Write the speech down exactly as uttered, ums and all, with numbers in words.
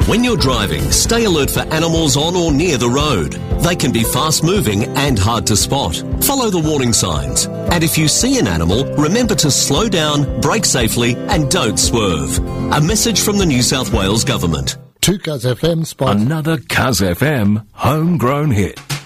When you're driving, stay alert for animals on or near the road. They can be fast-moving and hard to spot. Follow the warning signs. And if you see an animal, remember to slow down, brake safely, and don't swerve. A message from the New South Wales Government. Two Cuz F M spot. Another Cuz F M homegrown hit.